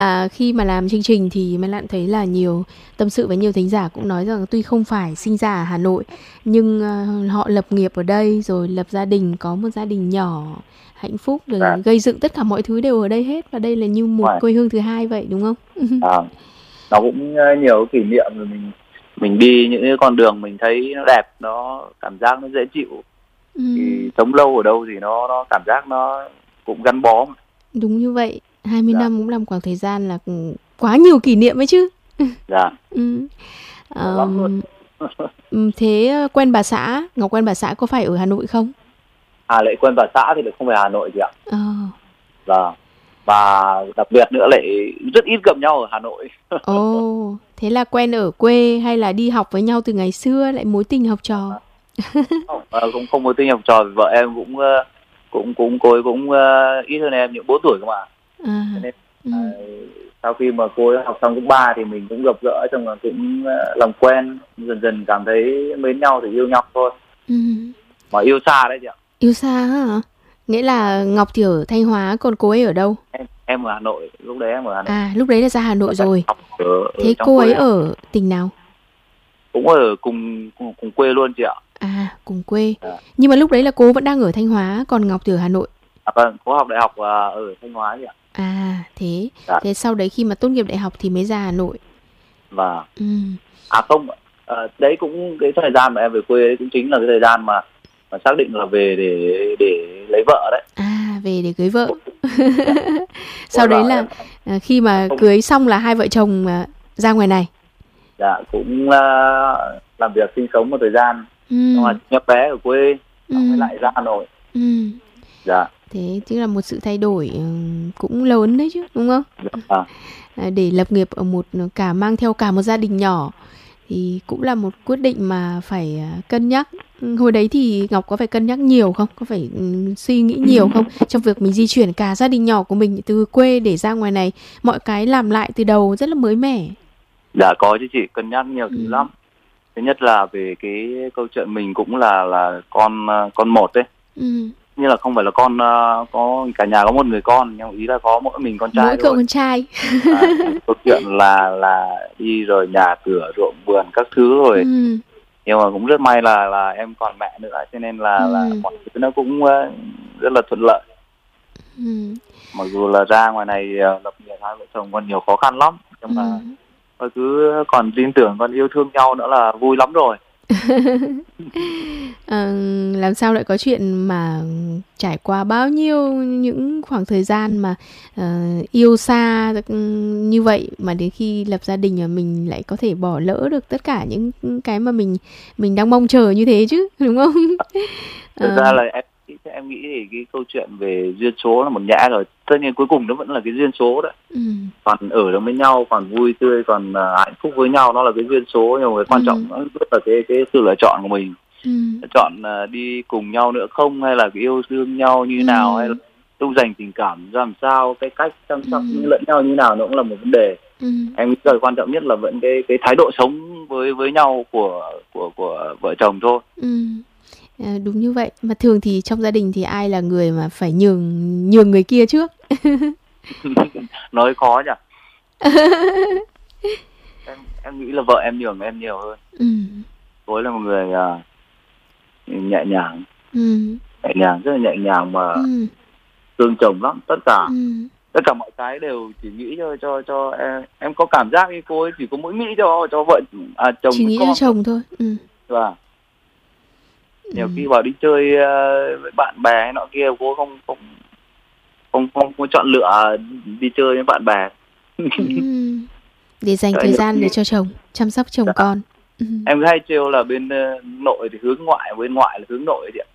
Khi mà làm chương trình thì Mai Lan thấy là nhiều tâm sự với nhiều thính giả cũng nói rằng tuy không phải sinh ra ở Hà Nội nhưng họ lập nghiệp ở đây rồi lập gia đình, có một gia đình nhỏ hạnh phúc rồi Dạ, gây dựng tất cả mọi thứ đều ở đây hết và đây là như đúng một rồi. quê hương thứ hai vậy đúng không? À, nó cũng nhiều kỷ niệm rồi mình đi những cái con đường mình thấy nó đẹp, nó cảm giác nó dễ chịu, thì sống lâu ở đâu thì nó cảm giác nó cũng gắn bó mà. Đúng như vậy, 20 Dạ, năm cũng là một khoảng thời gian là quá nhiều kỷ niệm ấy chứ. dạ, Ừ. nhiều lắm luôn. Thế quen bà xã, Ngọc quen bà xã có phải ở Hà Nội không? Lại quên bà xã thì lại không về Hà Nội chị ạ. Ờ. Và đặc biệt nữa lại rất ít gặp nhau ở Hà Nội. Ồ, thế là quen ở quê hay là đi học với nhau từ ngày xưa lại mối tình học trò? Không, cũng không có tình học trò, vì vợ em cũng cô ấy cũng ít hơn em những 4 tuổi cơ mà. À. Cho nên Ừ. sau khi mà cô ấy học xong cấp 3 thì mình cũng gặp gỡ, xong rồi cũng làm quen, dần dần cảm thấy mến nhau thì yêu nhau thôi. Ừ. Mà yêu xa đấy chị ạ. Yêu xa hả? Nghĩa là Ngọc thì ở Thanh Hóa còn cô ấy ở đâu? Em ở Hà Nội, lúc đấy em ở Hà Nội. À, lúc đấy là ra Hà Nội rồi. Học ở Thế trong cô ấy quê, ở tỉnh nào? cũng ở cùng quê luôn chị ạ. À, cùng quê. Dạ. Nhưng mà lúc đấy là cô vẫn đang ở Thanh Hóa, còn Ngọc thì ở Hà Nội. Vâng, cô học đại học ở Thanh Hóa chị ạ. À, thế. Dạ. Thế sau đấy khi mà tốt nghiệp đại học thì mới ra Hà Nội. Và Ừ. không, đấy cũng cái thời gian mà em về quê đấy cũng chính là cái thời gian mà xác định là về để lấy vợ đấy. À, về để cưới vợ. Dạ. Sau đấy là khi mà Không, cưới xong là hai vợ chồng ra ngoài này. dạ, cũng làm việc sinh sống một thời gian, Ừ. xong rồi nhập bé ở quê, Ừ. xong mới lại ra Hà Nội. Ừ. Dạ. Thế tức là một sự thay đổi cũng lớn đấy chứ, đúng không? Dạ. Để lập nghiệp ở mang theo cả một gia đình nhỏ thì cũng là một quyết định mà phải cân nhắc. Hồi đấy thì Ngọc có phải cân nhắc nhiều không? Có phải suy nghĩ nhiều không? Trong việc mình di chuyển cả gia đình nhỏ của mình từ quê để ra ngoài này, mọi cái làm lại từ đầu rất là mới mẻ. Dạ, có chứ chị, cân nhắc nhiều thứ lắm. Thứ nhất là về cái câu chuyện mình cũng là con một đấy. Như là không phải là con có cả nhà có một người con, nhưng ý là có mỗi mình con trai Mỗi cậu thôi. con trai. Câu chuyện là đi rồi nhà cửa ruộng vườn các thứ rồi. Nhưng mà cũng rất may là em còn mẹ nữa, cho nên là mọi thứ nó cũng rất là thuận lợi. Mặc dù là ra ngoài này lập nghiệp hai vợ chồng còn nhiều khó khăn lắm, nhưng mà cứ còn tin tưởng, còn yêu thương nhau nữa là vui lắm rồi. Làm sao lại có chuyện mà trải qua bao nhiêu những khoảng thời gian mà yêu xa như vậy mà đến khi lập gia đình mà mình lại có thể bỏ lỡ được tất cả những cái mà mình đang mong chờ như thế chứ, đúng không? Thực ra là em nghĩ thì cái câu chuyện về duyên số là một nhẽ rồi, tất nhiên cuối cùng nó vẫn là cái duyên số đấy. Còn ở được với nhau, còn vui tươi, còn hạnh phúc với nhau, nó là cái duyên số, nhưng mà cái quan trọng nó rất là cái sự lựa chọn của mình. Chọn đi cùng nhau nữa không, hay là cái yêu thương nhau như nào, hay là tu dành tình cảm ra làm sao, cái cách chăm sóc lẫn nhau như nào, nó cũng là một vấn đề. Em nghĩ là quan trọng nhất là vẫn cái thái độ sống với nhau của vợ chồng thôi. Đúng như vậy. Mà thường thì trong gia đình thì ai là người mà phải nhường người kia trước? Nói khó nhỉ. em nghĩ là vợ em nhường em nhiều hơn. Cô ấy là một người nhẹ nhàng, rất là nhẹ nhàng, mà thương chồng lắm. Tất cả mọi cái đều chỉ nghĩ cho em có cảm giác như cô ấy chỉ có mỗi nghĩ cho vợ chồng chỉ với nghĩ con cho chồng thôi. Và nhiều khi vào đi chơi với bạn bè hay nọ kia, cô không có chọn lựa đi chơi với bạn bè. Để dành thời gian để cho chồng, chăm sóc chồng con. Em hay trêu là bên nội thì hướng ngoại, bên ngoại là hướng nội chị ạ.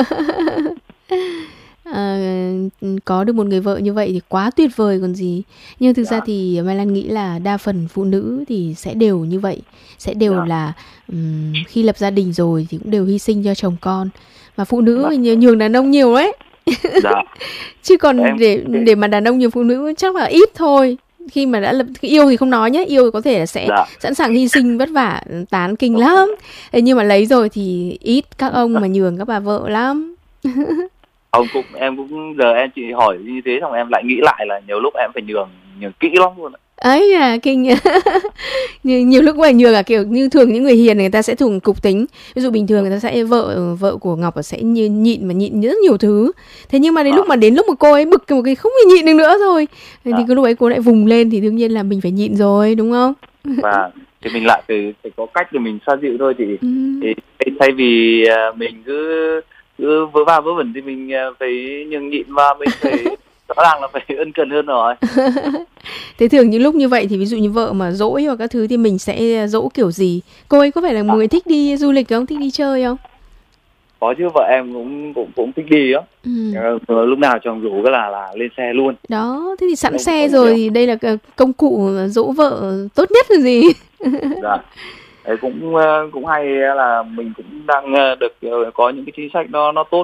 Có được một người vợ như vậy thì quá tuyệt vời còn gì. Nhưng thực ra thì Mai Lan nghĩ là đa phần phụ nữ thì sẽ đều như vậy, sẽ đều là khi lập gia đình rồi thì cũng đều hy sinh cho chồng con. Mà phụ nữ nhường đàn ông nhiều đấy. Chứ còn để mà đàn ông nhiều phụ nữ chắc là ít thôi. Khi mà đã lập yêu thì không nói nhé, yêu thì có thể là sẽ sẵn sàng hy sinh vất vả tán kinh lắm. Nhưng mà lấy rồi thì ít các ông mà nhường các bà vợ lắm. Em cũng giờ em chị hỏi như thế, xong em lại nghĩ lại là nhiều lúc em phải nhường nhường kỹ lắm luôn ạ. Ấy à, kinh. Nhiều lúc mà nhường cả kiểu như thường những người hiền người ta sẽ thường cục tính. Ví dụ bình thường người ta sẽ vợ của Ngọc sẽ nhịn rất nhiều thứ. Thế nhưng mà đến lúc mà cô ấy bực một cái không thể nhịn được nữa rồi thì cái lúc ấy cô lại vùng lên thì đương nhiên là mình phải nhịn rồi, đúng không? Và thì mình lại phải có cách để mình xoa dịu thôi, thì thay vì mình cứ vớ va vớ vẩn thì mình phải nhường nhịn, và mình phải rõ ràng là phải ân cần hơn rồi. Thế thường những lúc như vậy thì ví dụ như vợ mà dỗi hoặc các thứ thì mình sẽ dỗ kiểu gì? Cô ấy có phải là một người thích đi du lịch không? Thích đi chơi không? Có chứ, vợ em cũng thích đi á. Lúc nào chồng rủ cái là lên xe luôn. Đó, thế thì sẵn xe rồi thì đây là công cụ dỗ vợ tốt nhất là gì? Dạ. Đấy cũng hay là mình cũng đang được có những cái chính sách nó tốt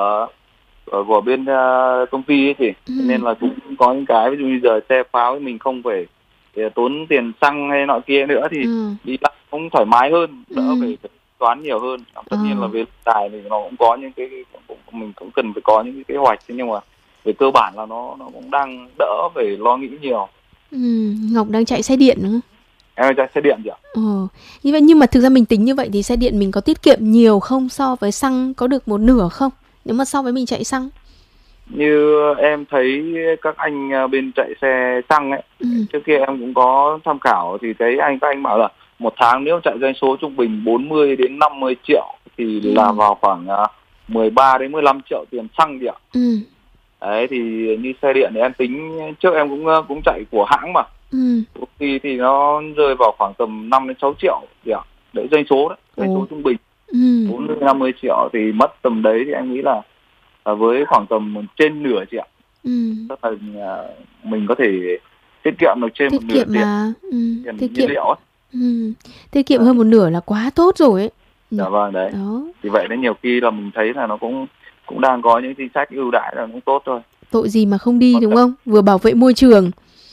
của bên công ty ấy chị. Nên là cũng có những cái ví dụ như giờ xe pháo ấy mình không phải tốn tiền xăng hay nọ kia nữa, thì đi lại cũng thoải mái hơn, đỡ phải toán nhiều hơn. Tất nhiên là về dài thì nó cũng có những cái mình cũng cần phải có những cái kế hoạch, nhưng mà về cơ bản là nó cũng đang đỡ phải lo nghĩ nhiều. Ngọc đang chạy xe điện đúng không? Em chạy xe điện chị ạ. Như vậy, nhưng mà thực ra mình tính như vậy thì xe điện mình có tiết kiệm nhiều không, so với xăng có được một nửa không? Nếu mà so với mình chạy xăng. Như em thấy các anh bên chạy xe xăng ấy, trước kia em cũng có tham khảo thì thấy các anh bảo là một tháng nếu chạy doanh số trung bình 40 đến 50 triệu thì là vào khoảng 13 đến 15 triệu tiền xăng chị ạ. Đấy thì như xe điện thì em tính trước em cũng chạy của hãng mà. Thì nó rơi vào khoảng tầm 5 đến 6 triệu chị ạ. Đấy doanh số đấy, doanh số trung bình 40 đến 50 triệu thì mất tầm đấy, thì em nghĩ là với khoảng tầm trên nửa chị ạ. Tức là mình có thể tiết kiệm được trên một nửa tiền nhiên liệu ấy. Tiết kiệm hơn một nửa là quá tốt rồi ấy. Dạ vâng, đấy. Đó. Thì vậy nên nhiều khi là mình thấy là nó cũng đang có những chính sách ưu đãi là cũng tốt thôi. Tội gì mà không đi đúng không? Vừa bảo vệ môi trường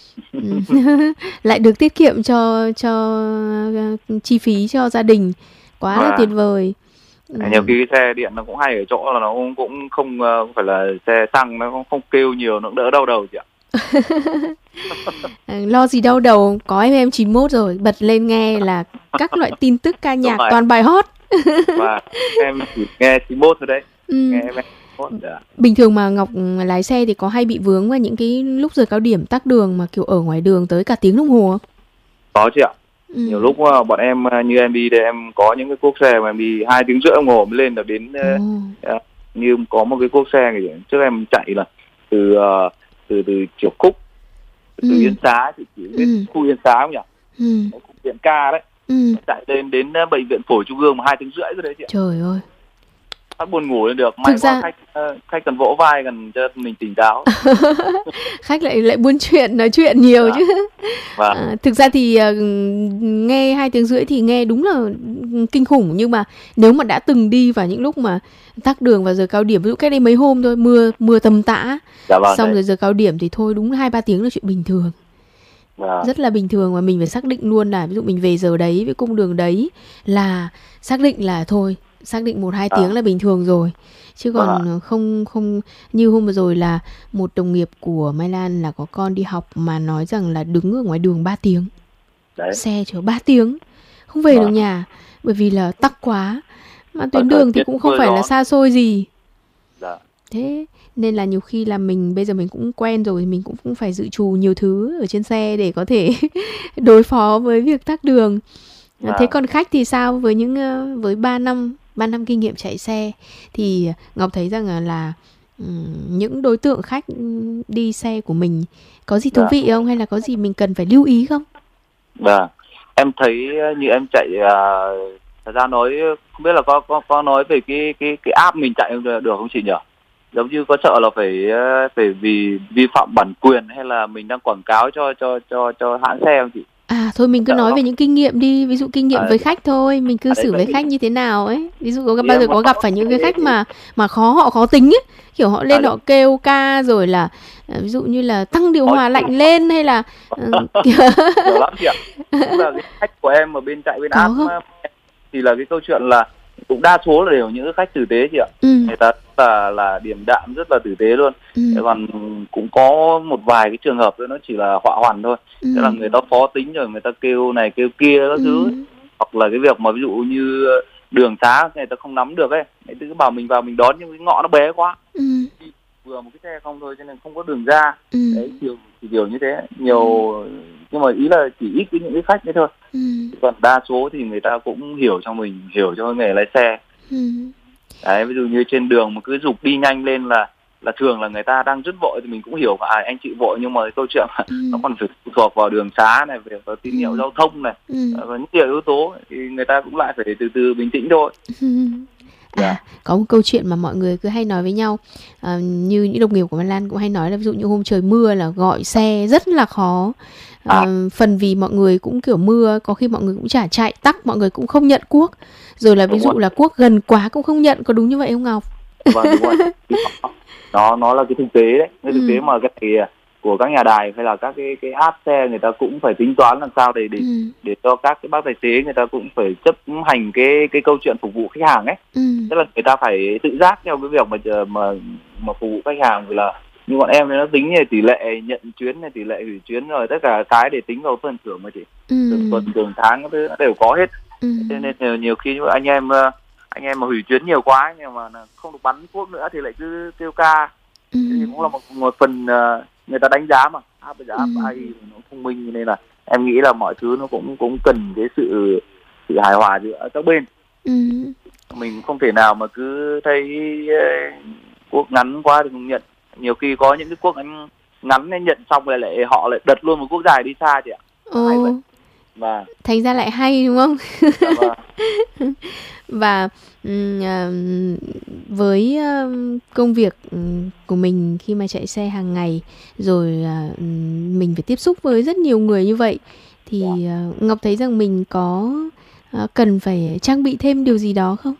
lại được tiết kiệm cho chi phí cho gia đình, quá là tuyệt vời. Nhiều khi xe điện nó cũng hay ở chỗ là nó cũng không phải là xe xăng, nó không kêu nhiều, nó cũng đỡ đau đầu chị ạ. Lo gì đau đầu, có em 91 rồi, bật lên nghe là các loại tin tức ca nhạc toàn bài hot. Và em chỉ nghe 91 thôi đấy. Nghe em 91. Bình thường mà Ngọc lái xe thì có hay bị vướng vào những cái lúc giờ cao điểm tắc đường mà kiểu ở ngoài đường tới cả tiếng đồng hồ không? Có chị ạ. Nhiều lúc bọn em như em đi đây, em có những cái cuốc xe mà em đi 2 tiếng rưỡi đồng hồ mới lên được đến như có một cái cuốc xe này trước em chạy là từ Triều Khúc, từ Yên Xá, chị biết khu Yên Xá không nhỉ? Khu viện ca đấy. Chạy lên đến bệnh viện phổi trung ương mà 2 tiếng rưỡi rồi đấy chị ạ. Trời ơi. Phát buồn ngủ lên được, may quá khách cần vỗ vai cần cho mình tỉnh táo. Khách lại buôn chuyện, nói chuyện nhiều chứ. Thực ra thì nghe 2 tiếng rưỡi thì nghe đúng là kinh khủng, nhưng mà nếu mà đã từng đi vào những lúc mà tắc đường vào giờ cao điểm, ví dụ cách đây mấy hôm thôi, mưa tầm tã, xong rồi giờ cao điểm thì thôi, đúng 2-3 tiếng là chuyện bình thường. Rất là bình thường, mà mình phải xác định luôn là ví dụ mình về giờ đấy với cung đường đấy là xác định là thôi, xác định 1-2 tiếng là bình thường rồi, chứ còn không như hôm vừa rồi là một đồng nghiệp của Mai Lan là có con đi học mà nói rằng là đứng ở ngoài đường 3 tiếng đấy. Xe chở 3 tiếng không về được nhà bởi vì là tắc quá, mà tuyến đường thì cũng không phải là xa xôi gì. Thế nên là nhiều khi là bây giờ mình cũng quen rồi thì mình cũng phải dự trù nhiều thứ ở trên xe để có thể đối phó với việc tắc đường. Thế còn khách thì sao, với 3 năm kinh nghiệm chạy xe thì Ngọc thấy rằng là những đối tượng khách đi xe của mình có gì thú vị không, hay là có gì mình cần phải lưu ý không? Em thấy như em chạy thật ra nói không biết là có nói về cái app mình chạy được không chị nhỉ? Giống như có sợ là phải vì vi phạm bản quyền hay là mình đang quảng cáo cho hãng xe không chị? Thôi mình cứ nói về những kinh nghiệm đi, ví dụ kinh nghiệm với khách thôi, mình cư xử với khách như thế nào ấy. Ví dụ bao giờ có gặp phải những cái khách mà họ khó tính ấy, kiểu họ lên họ kêu ca rồi là ví dụ như là tăng điều hòa lạnh lên hay là nhiều lắm chị ạ. Cũng là cái khách của em ở bên chạy bên app thì là cái câu chuyện là cũng đa số là đều những khách tử tế chị ạ. Người ta là điềm đạm, rất là tử tế luôn. Còn cũng có một vài cái trường hợp nó chỉ là họa hoằn thôi, tức là người ta khó tính rồi người ta kêu này kêu kia các thứ, hoặc là cái việc mà ví dụ như đường xá người ta không nắm được ấy, người ta cứ bảo mình vào mình đón nhưng cái ngõ nó bé quá, vừa một cái xe không thôi cho nên không có đường ra. Đấy, kiểu như thế nhiều, nhưng mà ý là chỉ ít những cái khách đấy thôi. Còn đa số thì người ta cũng hiểu cho mình, hiểu cho nghề lái xe. Đấy, ví dụ như trên đường mà cứ giục đi nhanh lên là thường là người ta đang rất vội thì mình cũng hiểu anh chị vội, nhưng mà cái câu chuyện nó còn phải phụ thuộc vào đường xá này, về tín hiệu giao thông này, và những nhiều yếu tố thì người ta cũng lại phải từ từ bình tĩnh thôi. Có một câu chuyện mà mọi người cứ hay nói với nhau, như những đồng nghiệp của Văn Lan cũng hay nói là ví dụ như hôm trời mưa là gọi xe rất là khó. Phần vì mọi người cũng kiểu mưa, có khi mọi người cũng chả chạy, tắc mọi người cũng không nhận cuốc, rồi là ví dụ là cuốc gần quá cũng không nhận, có đúng như vậy không Ngọc? Vâng, đúng rồi. Nó là cái thực tế đấy, cái thực tế mà cái của các nhà đài hay là các cái app xe, người ta cũng phải tính toán làm sao để cho các cái bác tài xế người ta cũng phải chấp hành cái câu chuyện phục vụ khách hàng ấy. Tức là người ta phải tự giác theo cái việc mà phục vụ khách hàng, vì là như bọn em nó tính tỷ lệ nhận chuyến này, tỷ lệ hủy chuyến, rồi tất cả cái để tính vào phần thưởng mà chị, từng tuần từng tháng nó đều có hết. Cho nên nhiều khi anh em mà hủy chuyến nhiều quá nhưng mà không được bắn cuốc nữa thì lại cứ kêu ca. Thì cũng là một phần người ta đánh giá mà app AI nó thông minh, nên là em nghĩ là mọi thứ nó cũng cần cái sự hài hòa giữa các bên. Mình không thể nào mà cứ thấy cuốc ngắn quá thì không nhận. Nhiều khi có những cái cuốc ngắn nên nhận xong lại họ lại đật luôn một cuốc dài đi xa chị ạ. Và thành ra lại hay đúng không? Và với công việc của mình khi mà chạy xe hàng ngày, rồi mình phải tiếp xúc với rất nhiều người như vậy, thì Ngọc thấy rằng mình có cần phải trang bị thêm điều gì đó không?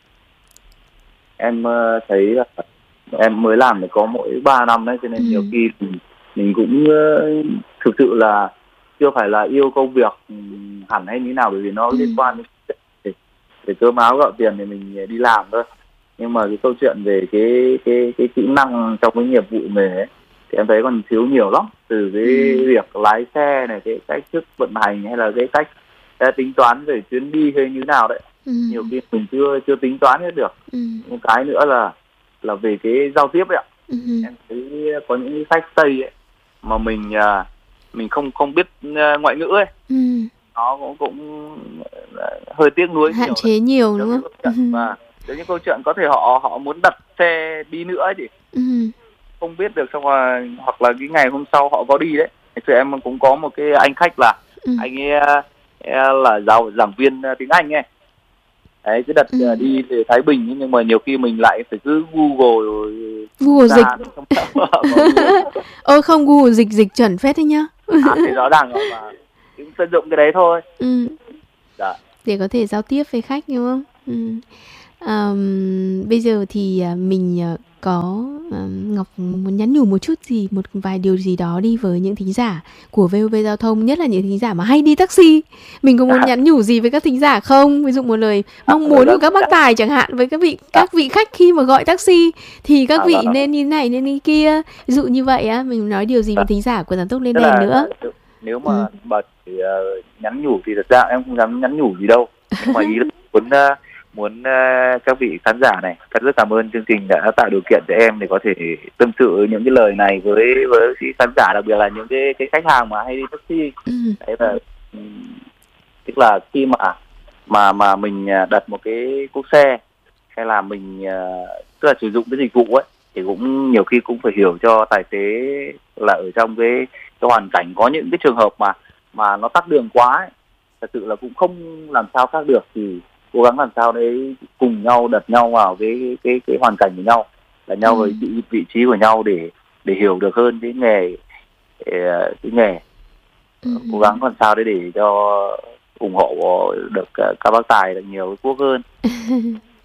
Em thấy là em mới làm được có mỗi 3 năm đấy, cho nên nhiều khi mình cũng thực sự là chưa phải là yêu công việc hẳn hay như nào, bởi vì nó liên quan đến để cơm áo gạo tiền thì mình đi làm thôi. Nhưng mà cái câu chuyện về cái kỹ năng trong cái nghiệp vụ nghề ấy, thì em thấy còn thiếu nhiều lắm, từ cái việc lái xe này, cái cách thức vận hành, hay là cái cách tính toán về chuyến đi hay như nào đấy. Nhiều khi mình chưa tính toán hết được. Một cái nữa là về cái giao tiếp ấy ạ. Em thấy có những khách Tây ấy mà mình không biết ngoại ngữ ấy, nó cũng hơi tiếc nuối, hạn chế nhiều đúng không? Và nếu như câu chuyện có thể họ muốn đặt xe đi nữa thì không biết được, xong rồi hoặc là cái ngày hôm sau họ có đi đấy. Thì em cũng có một cái anh khách là anh ấy là giảng viên tiếng Anh ấy. Đấy, cứ đặt đi về Thái Bình, nhưng mà nhiều khi mình lại phải cứ Google dịch. Không, Google dịch chuẩn phết đấy nhá. Thì rõ ràng rồi, mà cũng tận dụng cái đấy thôi. Để có thể giao tiếp với khách đúng không? Bây giờ thì mình có Ngọc muốn nhắn nhủ một vài điều gì đó đi với những thính giả của VOV Giao thông, nhất là những thính giả mà hay đi taxi. Mình có muốn nhắn nhủ gì với các thính giả không? Ví dụ một lời mong muốn của các bác tài chẳng hạn, với các vị khách khi mà gọi taxi thì các vị nên như này nên như kia. Ví dụ như vậy á, mình nói điều gì với thính giả của Giảm Tốc Lên Đèn nữa? Nếu mà bà nhắn nhủ thì thật ra em không dám nhắn nhủ gì đâu. Nhưng mà ý là muốn các vị khán giả này, rất cảm ơn chương trình đã tạo điều kiện cho em để có thể tâm sự những cái lời này với khán giả, đặc biệt là những cái khách hàng mà hay đi taxi. Đấy là tức là khi mà mình đặt một cái cuốc xe, hay là mình tức là sử dụng cái dịch vụ ấy, thì cũng nhiều khi cũng phải hiểu cho tài xế là ở trong cái hoàn cảnh có những cái trường hợp mà nó tắc đường quá ấy, thật sự là cũng không làm sao khác được, thì cố gắng làm sao đấy cùng nhau đặt nhau vào cái hoàn cảnh của nhau, là nhau với vị trí của nhau để hiểu được hơn cái nghề. Cố gắng làm sao đấy để cho ủng hộ được các bác tài được nhiều cái cuốc hơn.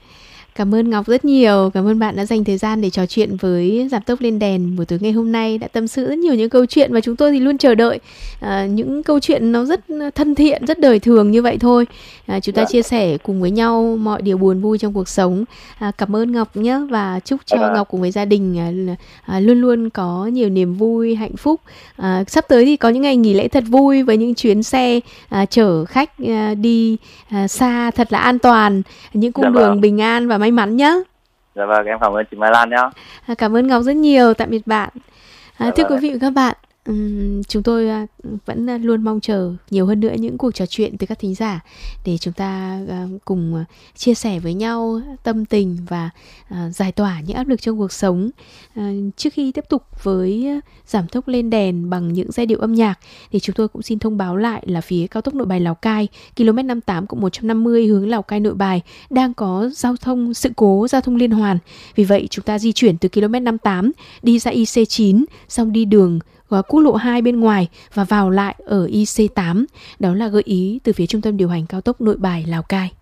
Cảm ơn Ngọc rất nhiều. Cảm ơn bạn đã dành thời gian để trò chuyện với Giảm tốc lên đèn buổi tối ngày hôm nay, đã tâm sự rất nhiều những câu chuyện và chúng tôi thì luôn chờ đợi những câu chuyện nó rất thân thiện, rất đời thường như vậy thôi. Chúng ta chia sẻ cùng với nhau mọi điều buồn vui trong cuộc sống. Cảm ơn Ngọc nhé, và chúc cho Ngọc cùng với gia đình luôn luôn có nhiều niềm vui, hạnh phúc. Sắp tới thì có những ngày nghỉ lễ thật vui với những chuyến xe chở khách đi xa thật là an toàn, những cung đường bình an và may mắn nhé. Dạ vâng, em cảm ơn chị Mai Lan nhé. Cảm ơn Ngọc rất nhiều. Tạm biệt bạn. Thưa quý vị và các bạn, chúng tôi vẫn luôn mong chờ nhiều hơn nữa những cuộc trò chuyện từ các thính giả để chúng ta cùng chia sẻ với nhau tâm tình và giải tỏa những áp lực trong cuộc sống. Trước khi tiếp tục với Giảm tốc lên đèn bằng những giai điệu âm nhạc thì chúng tôi cũng xin thông báo lại là phía cao tốc Nội Bài Lào Cai, km 58+150 hướng Lào Cai Nội Bài đang có sự cố giao thông liên hoàn. Vì vậy chúng ta di chuyển từ km 58 đi ra IC9, xong đi đường quốc lộ 2 bên ngoài và vào lại ở IC8. Đó là gợi ý từ phía Trung tâm điều hành cao tốc Nội Bài Lào Cai.